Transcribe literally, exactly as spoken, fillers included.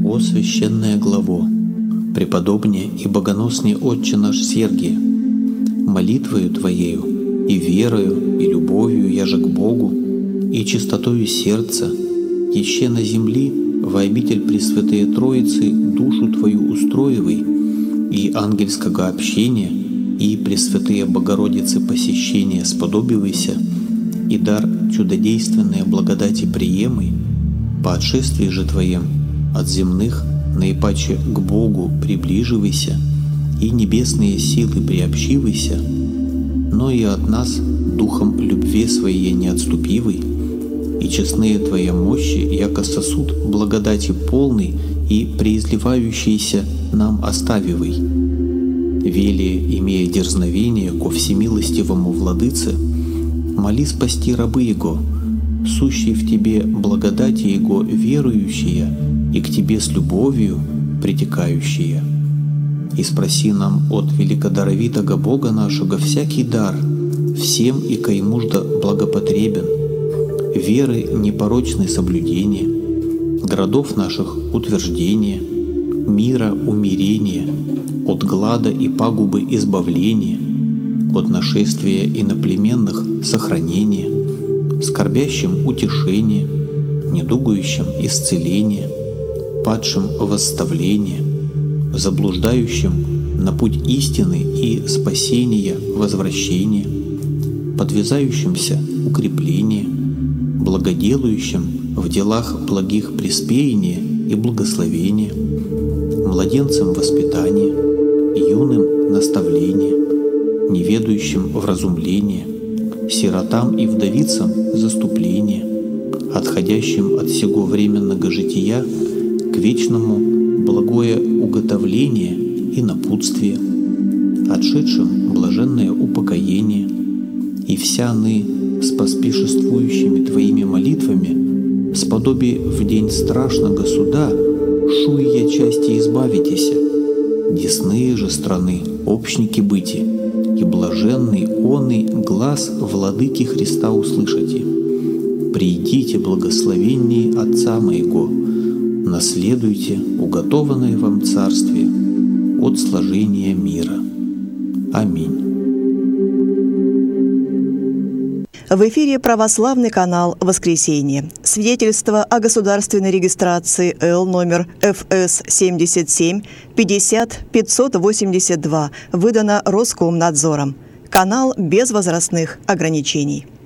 О священное главо, преподобнее и богоносный Отче наш Сергий, молитвою Твоею и верою и любовью я же к Богу, и чистотою сердца, еще на земли во обитель Пресвятые Троицы душу Твою устроивай, и ангельского общения, и Пресвятые Богородицы посещения сподобивайся, и дар чудодейственной благодати приемай, по отшествии же Твоем от земных наипаче к Богу приближивайся, и небесные силы приобщивайся, но и от нас духом любви Своей не отступивай, и честные Твоя мощи, яко сосуд благодати полный и преизливающийся нам оставивай. Вели, имея дерзновение ко всемилостивому Владыце, моли спасти рабы Его, сущие в Тебе благодати Его верующие и к Тебе с любовью притекающие. И спроси нам от великодаровитого Бога нашего всякий дар, всем и кой мужда благопотребен, веры непорочное соблюдение, городов наших утверждение, мира умирение, от глада и пагубы избавление, от нашествия иноплеменных сохранение, скорбящим утешение, недугающим исцеление, падшим восставление, заблуждающим на путь истины и спасения возвращение, подвязающимся укрепление, благоделающим в делах благих преспеяние и благословение, младенцам воспитание, юным наставление, неведающим вразумление, сиротам и вдовицам заступление, отходящим от сего временного жития к вечному благое уготовление и напутствие, отшедшим блаженное упокоение, и вся ны с поспешествующими Твоими молитвами, сподоби в день страшного суда, шуя части избавитеся, десные же страны, общники быти, и блаженный оный глаз Владыки Христа услышите. Придите, благословенней Отца Моего, наследуйте уготованное вам Царствие от сложения мира. Аминь. В эфире православный канал «Воскресенье». Свидетельство о государственной регистрации Л номер Ф С семьдесят семь пятьдесят пятьсот восемьдесят два выдано Роскомнадзором. Канал без возрастных ограничений.